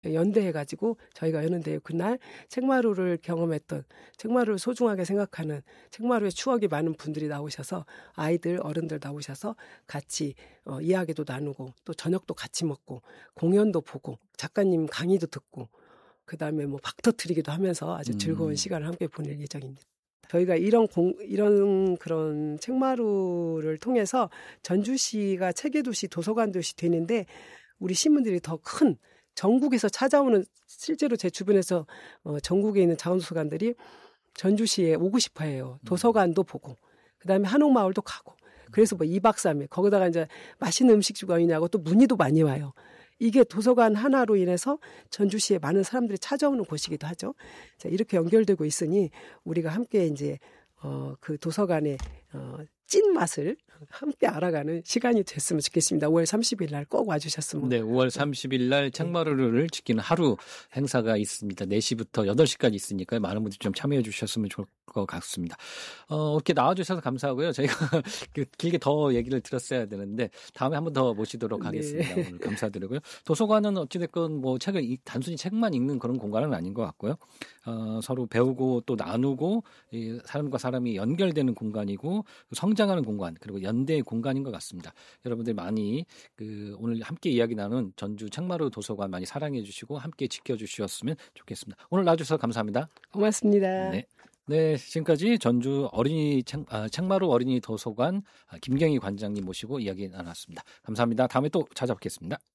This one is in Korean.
연대해가지고 저희가 여는데 그날 책마루를 경험했던 책마루를 소중하게 생각하는 책마루의 추억이 많은 분들이 나오셔서 아이들 어른들 나오셔서 같이 이야기도 나누고 또 저녁도 같이 먹고 공연도 보고 작가님 강의도 듣고 그다음에 뭐 박 터트리기도 하면서 아주 즐거운 시간을 함께 보낼 예정입니다. 저희가 이런 그런 책마루를 통해서 전주시가 책의 도시 도서관 도시 되는데 우리 시민들이 더 큰 전국에서 찾아오는 실제로 제 주변에서 전국에 있는 자원도서관들이 전주시에 오고 싶어해요. 도서관도 보고 그다음에 한옥마을도 가고 그래서 뭐 2박 3일 거기다가 이제 맛있는 음식 주거이냐고 또 문의도 많이 와요. 이게 도서관 하나로 인해서 전주시에 많은 사람들이 찾아오는 곳이기도 하죠. 자, 이렇게 연결되고 있으니 우리가 함께 이제 그 도서관의 찐 맛을 함께 알아가는 시간이 됐으면 좋겠습니다. 5월 30일 날 꼭 와주셨으면. 네, 5월 30일 날 책마루를 지키는 하루 행사가 있습니다. 4시부터 8시까지 있으니까 많은 분들이 좀 참여해 주셨으면 좋을 것 같습니다. 이렇게 나와주셔서 감사하고요. 저희가 길게 더 얘기를 들었어야 되는데 다음에 한 번 더 모시도록 하겠습니다. 네. 오늘 감사드리고요. 도서관은 어찌됐건 뭐 책을 단순히 책만 읽는 그런 공간은 아닌 것 같고요. 서로 배우고 또 나누고 사람과 사람이 연결되는 공간이고 성장하는 공간 그리고 연대의 공간인 것 같습니다. 여러분들 많이 오늘 함께 이야기 나눈 전주 책마루 도서관 많이 사랑해 주시고 함께 지켜주셨으면 좋겠습니다. 오늘 나와주셔서 감사합니다. 고맙습니다. 네, 지금까지 전주 책마루 어린이 도서관 김경희 관장님 모시고 이야기 나눴습니다. 감사합니다. 다음에 또 찾아뵙겠습니다.